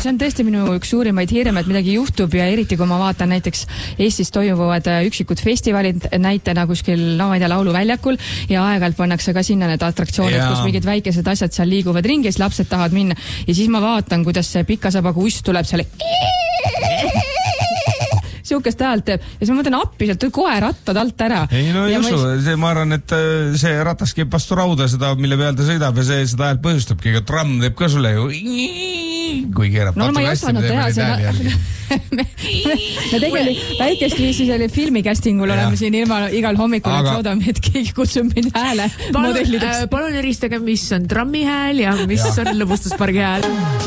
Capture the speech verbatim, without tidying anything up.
see on tõesti minu üks suurimaid hirme, et midagi juhtub ja eriti kui ma vaatan näiteks Eestis toimuvad üksikud festivalid näitena kuskil, no ma ei tea, lauluväljakul ja aeg-ajalt pannakse ka sinna need atraktsioonid, ja. kus mingid väikesed asjad seal liiguvad ringi, siis lapsed tahavad minna ja siis ma vaatan, kuidas see pikasabaga uss tuleb selle siukest häält teeb ja siis ma mõtlen appi, sealt tuli kohe rattad alt ära. Ei no ei ja usu, ma... see, ma arvan, et see ratas keeb vastu rauda seda, mille peal ta sõidab ja see seda häält põhjustabki, aga tramm teeb ka sulle ju kui keerab. No ma ei osanud teha seda. me, me, me tegelikult väikest viisi selle filmicastingul ja. oleme siin ilma igal hommikul, aga... et loodame, et keegi kutsub mind hääle palun, äh, palun eristage, mis on trammi hääl ja mis on lõbustuspargi hääl.